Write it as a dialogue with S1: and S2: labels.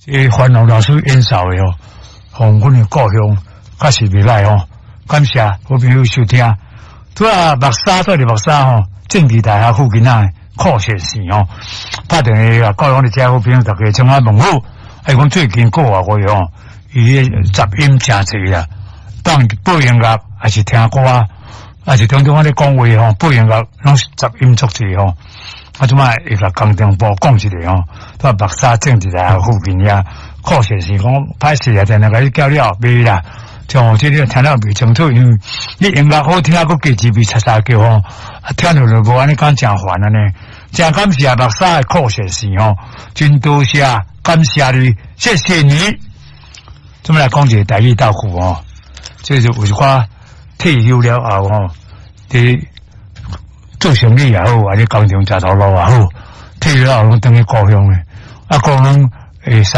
S1: 这烦恼老师演奏的哦，从阮的故乡确实袂赖哦。感谢好朋友收听。拄啊，目沙在目沙吼，政治大厦附近啊，酷热线哦。打电话啊，告诉我哋遮好朋友大家从啊问好，讲最近过啊个哦，伊个杂音真侪啦，当播音乐还是听歌啊，还是种种我咧讲话吼，播音乐拢是杂音足侪吼。啊，即摆会甲工程部讲一下吼，拄啊目沙政治大厦附近呀，酷热线讲歹势啊，在那个叫了袂啦。像这个听了袂清楚，因为你音乐好听，佮家己袂擦擦叫吼，听落就无安尼讲真烦啊呢。真感谢目沙的酷热线吼，真多谢，感谢你，谢谢你。这么来讲一个台语道具哦，这就有一寡退休了后吼，伫做生意也好，或者工厂食头路也好，退休了后拢等于故乡的，啊故乡诶。